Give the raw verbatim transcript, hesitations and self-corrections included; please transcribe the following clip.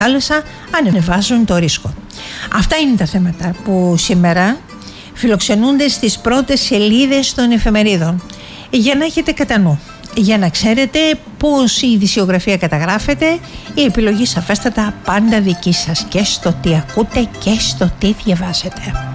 θάλασσα ανεβάζουν το ρίσκο. Αυτά είναι τα θέματα που σήμερα φιλοξενούνται στις πρώτες σελίδες των εφημερίδων. Για να έχετε κατά νου, για να ξέρετε πώς η ειδησιογραφία καταγράφεται, η επιλογή σαφέστατα πάντα δική σας και στο τι ακούτε και στο τι διαβάζετε.